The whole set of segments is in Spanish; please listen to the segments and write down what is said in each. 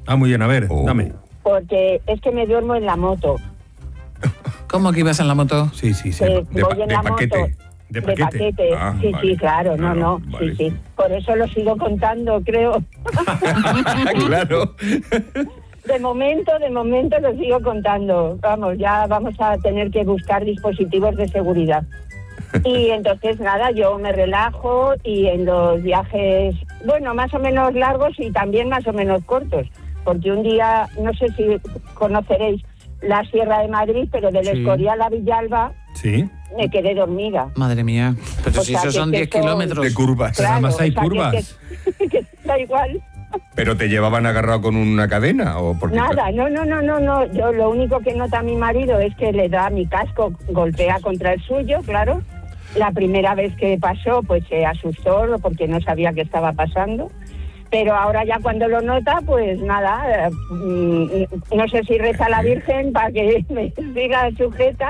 Ah, muy bien, a ver, dame. Porque es que me duermo en la moto. ¿Cómo que ibas en la moto? Sí. Voy en la paquete. moto. De paquete. Ah, sí, vale. Sí, claro, no. Vale. Sí. Por eso lo sigo contando, creo. Claro. De momento lo sigo contando. Vamos, ya vamos a tener que buscar dispositivos de seguridad. Y entonces, nada, yo me relajo y en los viajes, bueno, más o menos largos y también más o menos cortos. Porque un día, no sé si conoceréis la Sierra de Madrid, pero del Escorial a Villalba, me quedé dormida. Madre mía, pero si esos son 10 kilómetros. De curvas. Claro, además hay curvas. Que da igual. ¿Pero te llevaban agarrado con una cadena? ¿O porque... Nada, no. Yo lo único que nota a mi marido es que le da mi casco, golpea contra el suyo, claro. La primera vez que pasó, pues se asustó porque no sabía qué estaba pasando. Pero ahora ya cuando lo nota, pues nada, no sé si reza a la Virgen para que me siga sujeta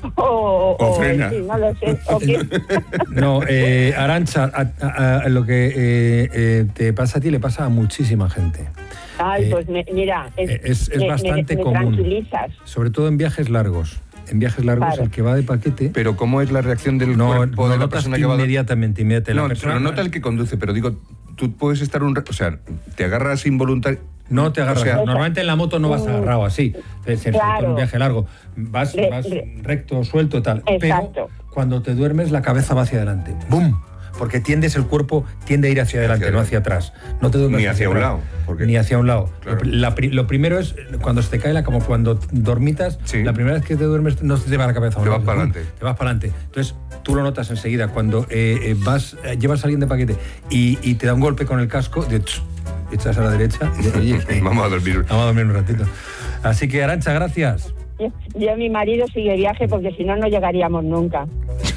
o frena. Sí, no lo sé. ¿O qué? No, Arantxa, lo que te pasa a ti le pasa a muchísima gente. Ay, pues mira, es bastante me común. Tranquilizas. Sobre todo en viajes largos. En viajes largos, claro. El que va de paquete... Pero ¿cómo es la reacción del cuerpo de la persona que va? Inmediatamente. No, pero nota el que conduce, pero digo, tú puedes estar o sea, te agarras involuntario... No te agarras, normalmente en la moto no vas agarrado así, claro. Un viaje largo, vas recto, suelto, tal. Exacto. Pero cuando te duermes la cabeza va hacia adelante, ¡bum! Porque el cuerpo tiende a ir hacia adelante, no hacia atrás. No te duermes ni hacia un lado. Ni hacia un lado. Claro. Lo primero es cuando se te cae como cuando dormitas, la primera vez que te duermes no se te va la cabeza. Te vas para adelante. Te vas para adelante. Entonces tú lo notas enseguida. Cuando llevas a alguien de paquete y te da un golpe con el casco, echas a la derecha y vamos a dormir. Vamos a dormir un ratito. Así que, Arantxa, gracias. Yo mi marido sigue viaje porque si no, no llegaríamos nunca.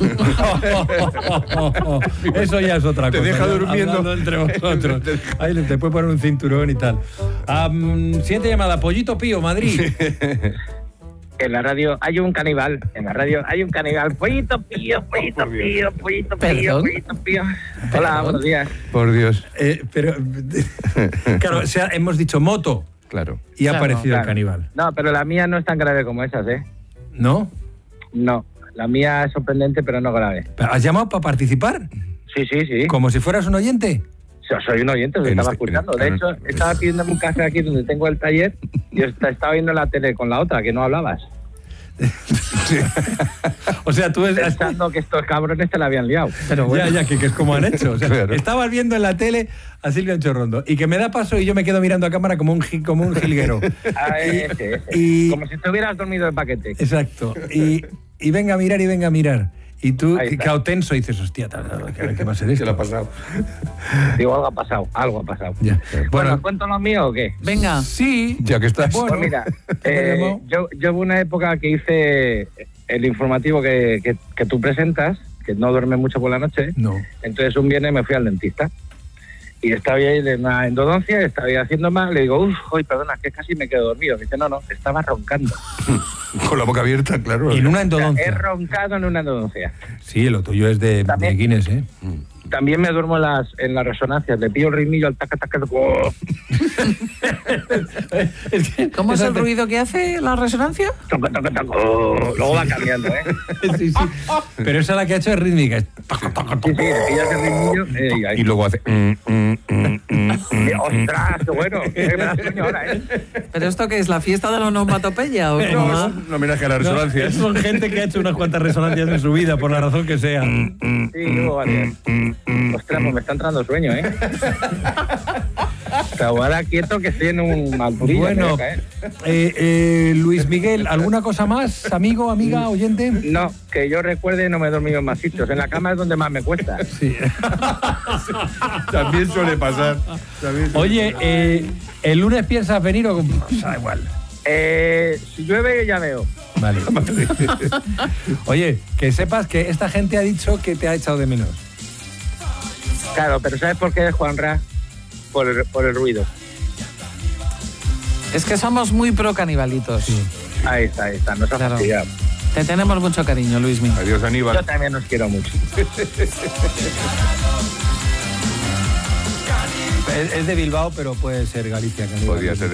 Eso ya es otra cosa. Te deja durmiendo entre vosotros. Ahí te puede poner un cinturón y tal. Siguiente llamada, Pollito Pío, Madrid. En la radio hay un caníbal. Pollito Pío. Hola, buenos días. Por Dios. Pero, claro, hemos dicho moto. Claro. Y ha aparecido el caníbal. No, pero la mía no es tan grave como esas, ¿eh? ¿No? No, la mía es sorprendente, pero no grave. ¿Has llamado para participar? Sí. ¿Como si fueras un oyente? Soy un oyente, os estaba escuchando. De hecho, estaba pidiéndome un café aquí donde tengo el taller y estaba viendo la tele con la otra, que no hablabas. Sí. O sea, tú pensando que estos cabrones te la habían liado. Pero bueno. Ya, que es como han hecho. O sea, claro. Estabas viendo en la tele a Silvia Anchorrondo y que me da paso y yo me quedo mirando a cámara como un jilguero. Como si te hubieras dormido en paquete. Exacto. Y venga a mirar. Y tú, claro, tenso, y dices, hostia, ¿qué va a ser esto? ¿Qué le ha pasado? Digo, algo ha pasado. Ya. Bueno, ¿cuento lo mío o qué? Venga. Sí. Ya que estás. Bueno, pues mira, yo hubo una época que hice el informativo que tú presentas, que no duermes mucho por la noche. No. Entonces un viernes me fui al dentista. Y estaba ahí en una endodoncia, estaba ahí haciendo mal, le digo, perdona, que casi me quedo dormido. Me dice, no, estaba roncando. Con la boca abierta, claro. En una endodoncia. He roncado en una endodoncia. Sí, lo tuyo es de Guinness, ¿eh? También me duermo en las resonancias, le pillo el ritmillo al taca. ¿Cómo es el ruido que hace la resonancia? Toco. Luego va cambiando, ¿eh? Sí. Pero esa la que ha hecho es rítmica. Sí, le pillas el ritmillo y luego hace... ¡Ostras, qué bueno! Me da sueño ahora, ¿eh? ¿Pero esto qué es? ¿La fiesta de la onomatopeya o cómo va? Un homenaje a las resonancias. Son gente que ha hecho unas cuantas resonancias en su vida, por la razón que sea. Sí, yo vale. Ostras, pues me está entrando sueño, ¿eh? Ahora quieto que estoy en un alturillo. Bueno, Luis Miguel, ¿alguna cosa más, amigo, amiga, oyente? No, que yo recuerde, no me he dormido en más sitios. En la cama es donde más me cuesta. Sí. También suele pasar. Oye, ¿el lunes piensas venir o da igual? Si llueve ya veo. Vale. Oye, que sepas que esta gente ha dicho que te ha echado de menos. Claro, pero ¿sabes por qué, Juanra? Por el ruido. Es que somos muy pro canibalitos. Sí. Ahí está, nos ha fastidiado. Te tenemos mucho cariño, Luismi. Adiós, Aníbal. Yo también os quiero mucho. Es de Bilbao, pero puede ser Galicia. Podría ser